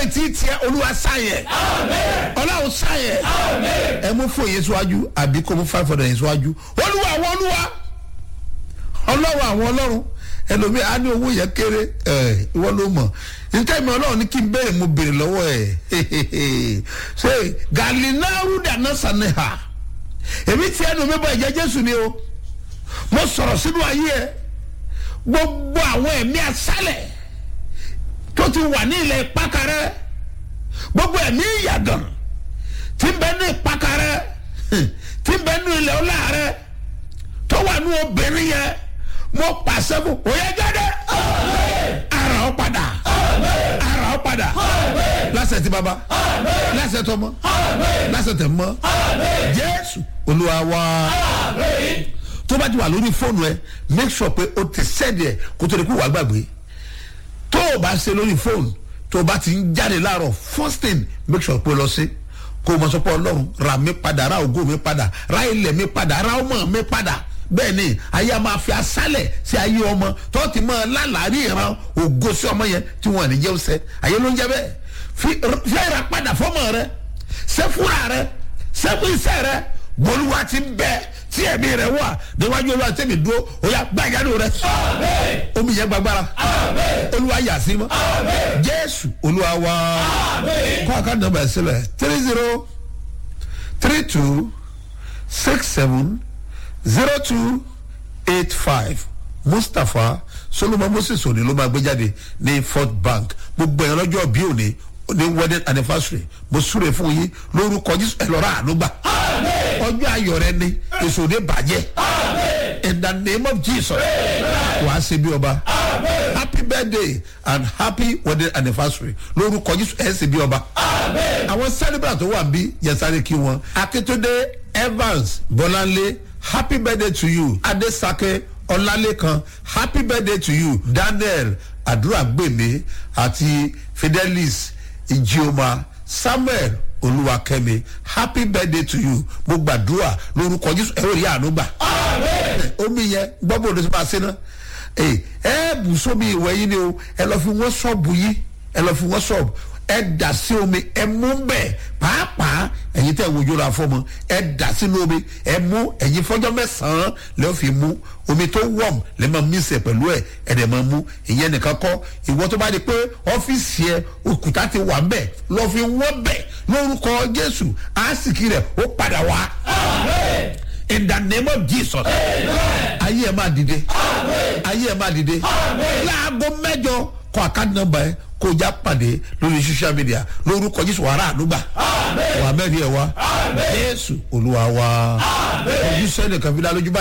tí tiẹ̀ olúwa sáyẹ̀ ọlọ́run sáyẹ̀ ẹ mú fún yẹn síwájú àbí kó mú 500 yẹn síwájú olúwa àwọn olúwa ọlọ́run àwọn ọlọ́run ẹlòmíì á ní owó yẹn kéré ìwọ ló mọ̀ níta ìmọ̀ ọlọ́run ní kí n béèrè mo béèrè lọ́wọ́ ẹ̀ ṣe galinaru dáná saneha èmi tí ẹnu mi bọ ẹ̀jẹ̀ jésù ni o mo sọ̀rọ̀ sínú ayé ẹ gbogbo àwọn ẹ̀mí asálẹ̀ tó ti wà ní ilẹ̀ ìpákarẹ́ gbogbo ẹ̀mí ìyàgàn tí ń bẹ ní ìpákarẹ́ tí ń bẹ ní ilẹ̀ ọláàrẹ tó wà ní obìnrin yẹn mo pàṣẹ fún òye jáde ara ọ padà ara ọ padà lásẹ̀ tí baba lásẹ̀ tó mọ́ lásẹ̀ tẹ̀ mọ́ jésù olúwa wa tó bá ti wà lórí fóònù ẹ make sure pé o ti sẹ́ẹ̀dì ẹ̀ kó tó di kó wà gbàgbé tó o bá ṣe lórí fóònù tó o bá ti ń jáde láàárọ̀ first thing make sure pé o lọ sí kó o mọ sọ pé ọlọ́run ra mi padà ra ògo mi padà ra ilẹ̀ mi padà ra ọmọ mi padà bẹ́ẹ̀ ni ayé a máa fi asálẹ̀ sí ayé ọmọ tó ti máa lálàárí ìran ògo sí ọmọ yẹn tí wọ́n ní jẹ́ ọ̀sẹ̀ ayé ló ń jẹ́ bẹ́ẹ̀ fi ra padà fọ́mọ rẹ sẹ́fúnra rẹ sẹ́fún iṣẹ́ rẹ bolúwa ti bẹ́ẹ̀ tí ẹ̀mí rẹ̀ wà níwájú olúwa tẹ̀mí dúró ó yá gbàgádùn rẹ̀ omi yẹn gbàgbára olúwa yà sí mọ́ jésù olúwa wá kọ́ àkáǹtì nọ́mbà ẹ̀ sílẹ̀ 3032670285 mustapha solomon moses òní ló máa gbé jáde ní fort bank gbogbo ẹ̀rọ lọ́jọ́ bí òní ní wedding anniversary mo súre fún yín lórúkọ jésù ẹ lọ́ra àánú gbà ọjọ́ ayọ̀ rẹ ni èso ní bàjẹ́ in the name of jesus wàá ṣe bí ọba happy birthday and happy wedding anniversary lórúkọ jésù ẹ ṣe bí ọba àwọn celebrant tó wà bí yẹsàrè kí wọn akíntúndé evans bọláńlé happy birthday to you adésàkè ọlálẹ́kan happy birthday to you daniel àdúràgbèmí àti fidelis ìjìọmọ samuel olúwakẹ́mi happy birthday to you mo gbàdúrà lórúkọ jésù ẹ ò rí àánú gbà omi yẹn gbọ́bọ̀ ló ti máa ṣe náà ẹ bù sómi ìwẹ̀ yìí ni o ẹ lọ fi wọ́n ṣọ́ọ̀bù yìí ẹ lọ fi wọ́n ṣọ́ọ̀bù ẹ dà sí omi ẹ mú bẹ́ẹ̀ pàápàá ẹ̀yin tẹ̀ wojú ra fọ́mọ ẹ dà sínú omi ẹ mú ẹ̀yin fọ́jọ́ mẹ́sàn-án lẹ́yìn fi mú omi tó wọ̀m lẹ́ máa mí sẹ̀ pẹ̀lú ẹ̀ ẹ̀ dẹ̀ máa mú ìyẹn nìkan kọ́ ìwọ tó bá di pé ọ́fíìsì ẹ òkúta ti wà bẹ́ẹ̀ lọ́ fi wọ́n bẹ́ẹ̀ lórúkọ jésù àásìkí rẹ̀ ó padà wá. In the name of jesus ayé ẹ máa dìde ayé ẹ máa dìde láago mẹ́jọ kọ àkáǹtì nọ́mbà ẹ kó já pàdé lórí social media lórúkọ jésù wàrà ànúgbà wà mẹ́rin ẹ̀ wá jésù olúwa wa ojú sẹ́ni kan fi dá lójú bá.